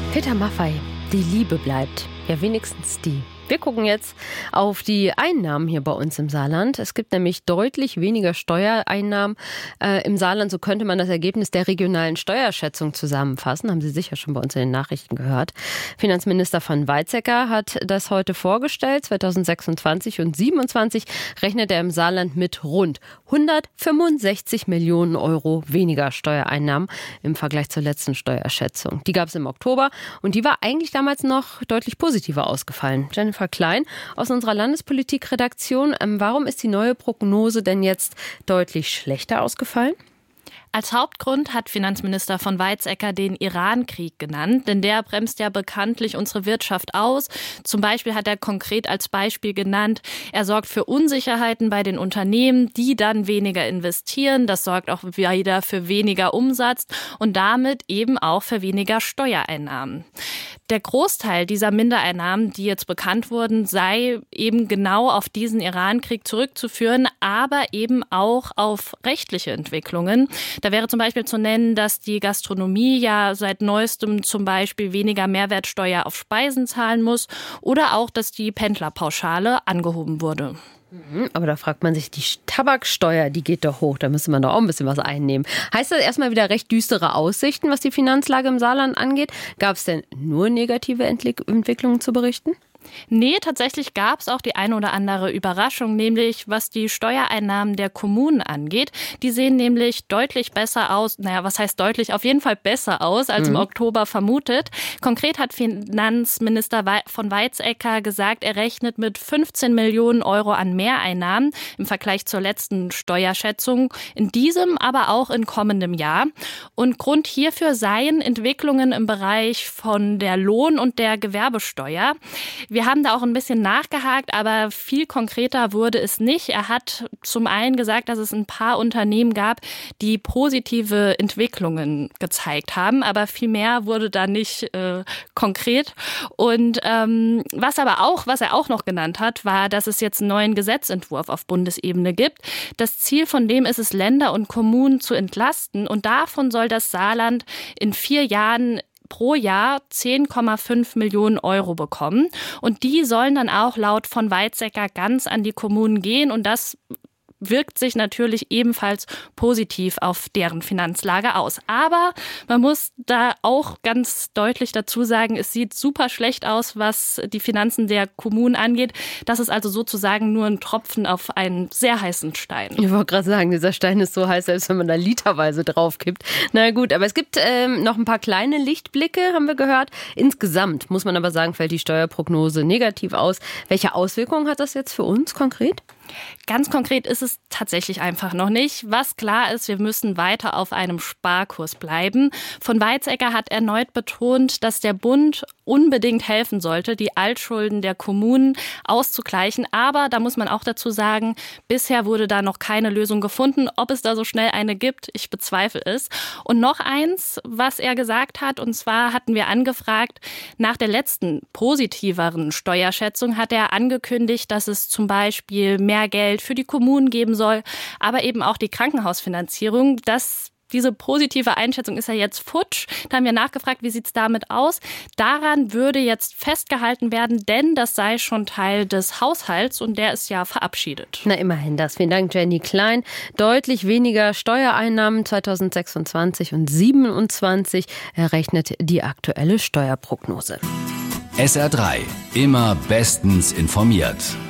Peter Maffay, die Liebe bleibt. Ja, wenigstens die. Wir gucken jetzt auf die Einnahmen hier bei uns im Saarland. Es gibt nämlich deutlich weniger Steuereinnahmen im Saarland. So könnte man das Ergebnis der regionalen Steuerschätzung zusammenfassen. Haben Sie sicher schon bei uns in den Nachrichten gehört. Finanzminister von Weizsäcker hat das heute vorgestellt. 2026 und 2027 rechnet er im Saarland mit rund 165 Millionen Euro weniger Steuereinnahmen im Vergleich zur letzten Steuerschätzung. Die gab es im Oktober und die war eigentlich damals noch deutlich positiver ausgefallen. Jennifer Klein aus unserer Landespolitik-Redaktion. Warum ist die neue Prognose denn jetzt deutlich schlechter ausgefallen? Als Hauptgrund hat Finanzminister von Weizsäcker den Iran-Krieg genannt, denn der bremst ja bekanntlich unsere Wirtschaft aus. Zum Beispiel hat er konkret als Beispiel genannt, er sorgt für Unsicherheiten bei den Unternehmen, die dann weniger investieren. Das sorgt auch wieder für weniger Umsatz und damit eben auch für weniger Steuereinnahmen. Der Großteil dieser Mindereinnahmen, die jetzt bekannt wurden, sei eben genau auf diesen Iran-Krieg zurückzuführen, aber eben auch auf rechtliche Entwicklungen. Da wäre zum Beispiel zu nennen, dass die Gastronomie ja seit neuestem zum Beispiel weniger Mehrwertsteuer auf Speisen zahlen muss oder auch, dass die Pendlerpauschale angehoben wurde. Aber da fragt man sich, die Tabaksteuer, die geht doch hoch, da müsste man doch auch ein bisschen was einnehmen. Heißt das erstmal wieder recht düstere Aussichten, was die Finanzlage im Saarland angeht? Gab es denn nur negative Entwicklungen zu berichten? Nee, tatsächlich gab es auch die eine oder andere Überraschung, nämlich was die Steuereinnahmen der Kommunen angeht. Die sehen nämlich deutlich besser aus, naja, was heißt deutlich, auf jeden Fall besser aus, als im Oktober vermutet. Konkret hat Finanzminister von Weizsäcker gesagt, er rechnet mit 15 Millionen Euro an Mehreinnahmen im Vergleich zur letzten Steuerschätzung, in diesem, aber auch in kommendem Jahr. Und Grund hierfür seien Entwicklungen im Bereich von der Lohn- und der Gewerbesteuer. Wir haben da auch ein bisschen nachgehakt, aber viel konkreter wurde es nicht. Er hat zum einen gesagt, dass es ein paar Unternehmen gab, die positive Entwicklungen gezeigt haben, aber viel mehr wurde da nicht konkret. Und was er auch noch genannt hat, war, dass es jetzt einen neuen Gesetzentwurf auf Bundesebene gibt. Das Ziel von dem ist es, Länder und Kommunen zu entlasten und davon soll das Saarland in 4 Jahren pro Jahr 10,5 Millionen Euro bekommen. Und die sollen dann auch laut von Weizsäcker ganz an die Kommunen gehen. Und das wirkt sich natürlich ebenfalls positiv auf deren Finanzlage aus. Aber man muss da auch ganz deutlich dazu sagen, es sieht super schlecht aus, was die Finanzen der Kommunen angeht. Das ist also sozusagen nur ein Tropfen auf einen sehr heißen Stein. Ich wollte gerade sagen, dieser Stein ist so heiß, selbst wenn man da literweise drauf kippt. Na gut, aber es gibt noch ein paar kleine Lichtblicke, haben wir gehört. Insgesamt, muss man aber sagen, fällt die Steuerprognose negativ aus. Welche Auswirkungen hat das jetzt für uns konkret? Ganz konkret ist es tatsächlich einfach noch nicht. Was klar ist, wir müssen weiter auf einem Sparkurs bleiben. Von Weizsäcker hat erneut betont, dass der Bund unbedingt helfen sollte, die Altschulden der Kommunen auszugleichen. Aber da muss man auch dazu sagen, bisher wurde da noch keine Lösung gefunden. Ob es da so schnell eine gibt, ich bezweifle es. Und noch eins, was er gesagt hat, und zwar hatten wir angefragt, nach der letzten positiveren Steuerschätzung hat er angekündigt, dass es zum Beispiel mehr Geld für die Kommunen geben soll, aber eben auch die Krankenhausfinanzierung. Diese positive Einschätzung ist ja jetzt futsch. Da haben wir nachgefragt, wie sieht es damit aus? Daran würde jetzt festgehalten werden, denn das sei schon Teil des Haushalts und der ist ja verabschiedet. Na, immerhin das. Vielen Dank, Jenny Klein. Deutlich weniger Steuereinnahmen 2026 und 2027 errechnet die aktuelle Steuerprognose. SR3, immer bestens informiert.